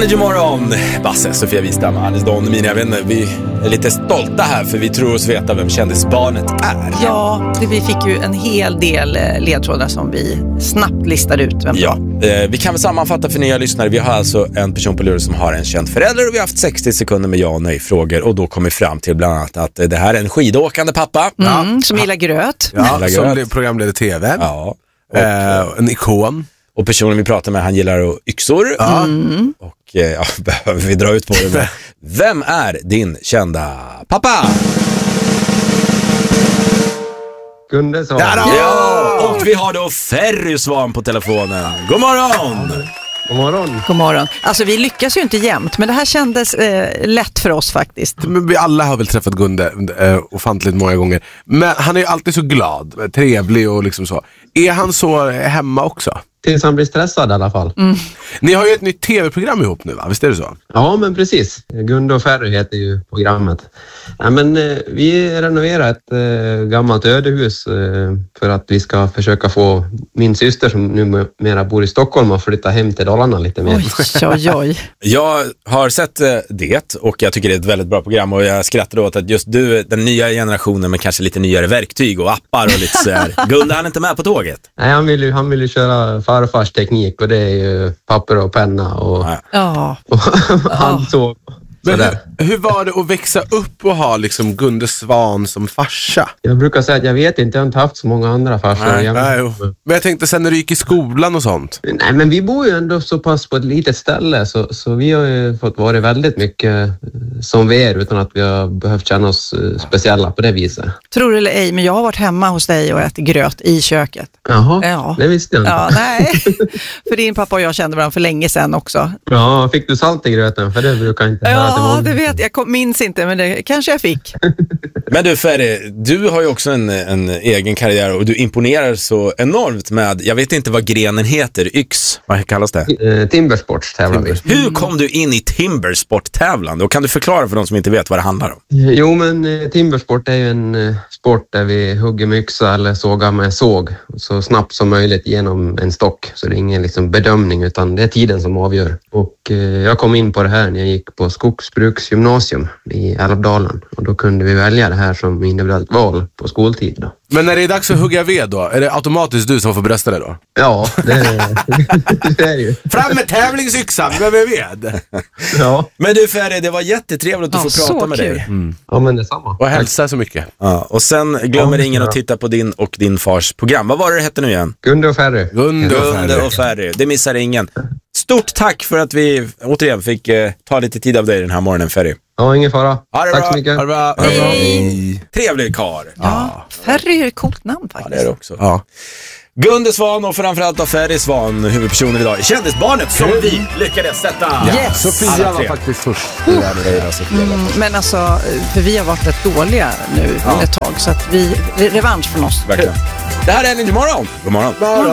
Energy morgon. Basse, Sofia Wistam, Anders Don, mina vänner. Vi är lite stolta här för vi tror oss veta vem kändisbarnet är. Ja, vi fick ju en hel del ledtrådar som vi snabbt listade ut vem vi kan väl sammanfatta för nya lyssnare. Vi har alltså en person på luren som har en känd förälder och vi har haft 60 sekunder med ja- och nej-frågor och då kommer vi fram till bland annat att det här är en skidåkande pappa. som gillar gröt. Ja, som programledare TV. Ja. En ikon. Och personen vi pratar med, han gillar yxor. Och behöver vi dra ut på det. Vem är din kända pappa? Gunde Svan. Ja, och vi har då Ferry Svan på telefonen. God morgon! God morgon. God morgon. Alltså vi lyckas ju inte jämt, men det här kändes lätt för oss faktiskt. Men vi alla har väl träffat Gunde ofantligt många gånger. Men han är ju alltid så glad, trevlig och liksom så. Är han så hemma också? Tills han blir stressad i alla fall. Ni har ju ett nytt tv-program ihop nu, va? Visst är det så? Ja, men precis. Gunde och Ferry heter ju programmet. Ja, men vi renoverar ett gammalt ödehus för att vi ska försöka få min syster som numera bor i Stockholm att flytta hem till Dalarna lite mer. Oj. Jag har sett det och jag tycker det är ett väldigt bra program och jag skrattar åt att just du, den nya generationen med kanske lite nyare verktyg och appar och lite så här. Gunde, han är inte med på tåget? Nej, han vill ju köra farfars teknik och det är ju papper och penna och, och han så. Men hur var det att växa upp och ha liksom Gunde Svan som farsa? Jag brukar säga att jag vet inte, jag har inte haft så många andra farsor. Men jag tänkte sen när du gick i skolan och sånt. Nej, men vi bor ju ändå så pass på ett litet ställe så vi har ju fått vara väldigt mycket som vi är utan att vi har behövt känna oss speciella på det viset. Tror du eller ej, men jag har varit hemma hos dig och ätit gröt i köket. Jaha, det visste jag inte. Ja, nej. För din pappa och jag kände varandra för länge sedan också. Ja, fick du salt i gröten? För det brukar inte höra. Ja, det vet jag. Minns inte, men det kanske jag fick. Men du Ferry, du har ju också en egen karriär och du imponerar så enormt med, jag vet inte vad grenen heter, yx, vad kallas det? Timbersport tävlar vi. Hur kom du in i timbersport-tävlande? Och kan du förklara för de som inte vet vad det handlar om? Jo, men timbersport är ju en sport där vi hugger med yxa eller sågar med såg så snabbt som möjligt genom en stock. Så det är ingen liksom bedömning utan det är tiden som avgör. Och jag kom in på det här när jag gick på skogsbruksgymnasium i Älvdalen och då kunde vi välja det här som individuellt val på skoltid då. Men när det är dags att hugga ved då, är det automatiskt du som får brösta det då? Ja, det är det ju. Fram med tävlingsyxan, vem är ved? Ja. Men du Ferry, det var jättetrevligt att få prata med dig. Ja, men detsamma. Och hälsa så mycket. Ja, och sen glömmer ingen att titta på din och din fars program. Vad var det hette nu igen? Gunde och Ferry. Gunde och Ferry. Det missar ingen. Stort tack för att vi återigen fick ta lite tid av dig den här morgonen, Ferry. Ja, ingen fara. Tack så mycket. Ha det bra. Hej. Trevlig karl. Ja, Ferry är ett coolt namn faktiskt. Ja, det är det också. Ja. Gunde Svan och framförallt av Ferry Svan, huvudpersonen idag i Kändisbarnet som vi lyckades sätta. Yes. Sofia var faktiskt först. Men alltså, för vi har varit rätt dåliga nu ett tag så att vi revansch från oss. Verkligen. Det här är Energy morgon. God morgon.